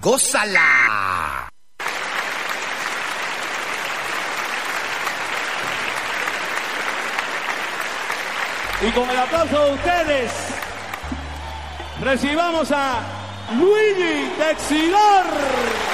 ¡Gózala! Y con el aplauso de ustedes, recibamos a Luigi Texidor.